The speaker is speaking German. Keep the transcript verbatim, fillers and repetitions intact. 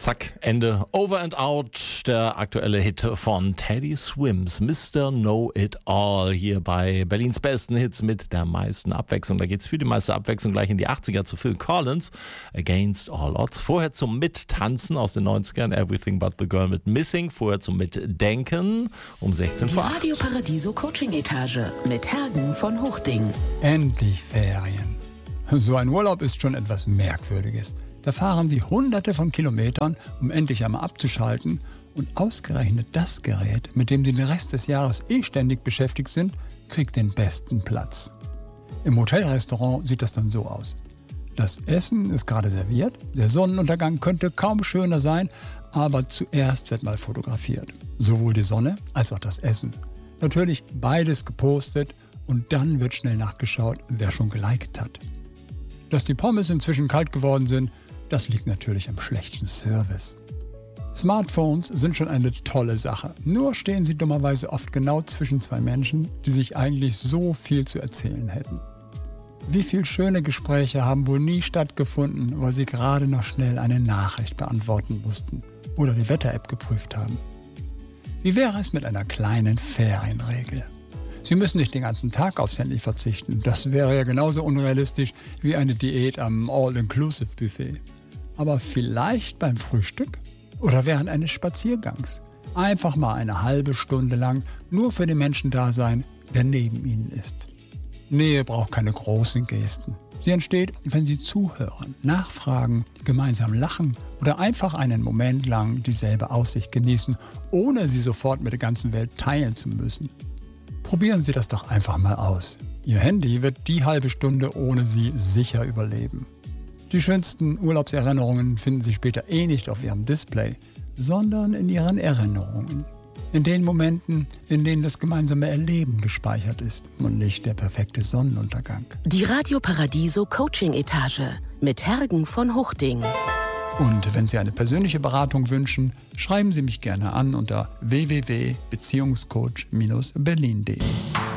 Zack, Ende. Over and Out, der aktuelle Hit von Teddy Swims, Mister Know It All, hier bei Berlins besten Hits mit der meisten Abwechslung. Da geht's für die meiste Abwechslung gleich in die achtziger zu Phil Collins, Against All Odds. Vorher zum Mittanzen aus den neunzigern, Everything But The Girl mit Missing. Vorher zum Mitdenken um sechzehn Die vor acht. Radio Paradiso Coaching Etage mit Hergen von Hochding. Endlich Ferien. So ein Urlaub ist schon etwas Merkwürdiges. Da fahren Sie hunderte von Kilometern, um endlich einmal abzuschalten, und ausgerechnet das Gerät, mit dem Sie den Rest des Jahres eh ständig beschäftigt sind, kriegt den besten Platz. Im Hotelrestaurant sieht das dann so aus. Das Essen ist gerade serviert, der Sonnenuntergang könnte kaum schöner sein, aber zuerst wird mal fotografiert. Sowohl die Sonne als auch das Essen. Natürlich beides gepostet und dann wird schnell nachgeschaut, wer schon geliked hat. Dass die Pommes inzwischen kalt geworden sind, das liegt natürlich am schlechten Service. Smartphones sind schon eine tolle Sache. Nur stehen sie dummerweise oft genau zwischen zwei Menschen, die sich eigentlich so viel zu erzählen hätten. Wie viele schöne Gespräche haben wohl nie stattgefunden, weil sie gerade noch schnell eine Nachricht beantworten mussten oder die Wetter-App geprüft haben. Wie wäre es mit einer kleinen Ferienregel? Sie müssen nicht den ganzen Tag aufs Handy verzichten. Das wäre ja genauso unrealistisch wie eine Diät am All-Inclusive-Buffet. Aber vielleicht beim Frühstück oder während eines Spaziergangs. Einfach mal eine halbe Stunde lang nur für den Menschen da sein, der neben Ihnen ist. Nähe braucht keine großen Gesten. Sie entsteht, wenn Sie zuhören, nachfragen, gemeinsam lachen oder einfach einen Moment lang dieselbe Aussicht genießen, ohne sie sofort mit der ganzen Welt teilen zu müssen. Probieren Sie das doch einfach mal aus. Ihr Handy wird die halbe Stunde ohne Sie sicher überleben. Die schönsten Urlaubserinnerungen finden Sie später eh nicht auf Ihrem Display, sondern in Ihren Erinnerungen. In den Momenten, in denen das gemeinsame Erleben gespeichert ist und nicht der perfekte Sonnenuntergang. Die Radio Paradiso Coaching Etage mit Hergen von Hochding. Und wenn Sie eine persönliche Beratung wünschen, schreiben Sie mich gerne an unter w w w punkt beziehungscoach Bindestrich berlin punkt de.